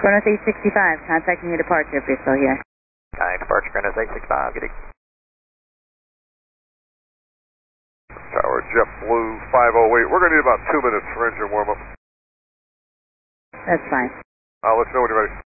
Kronos 865, contacting your departure if you're still here. Departure Kronos 865, good. Tower JetBlue 508. We're going to need about 2 minutes for engine warm-up. That's fine. I'll let you know when you're ready.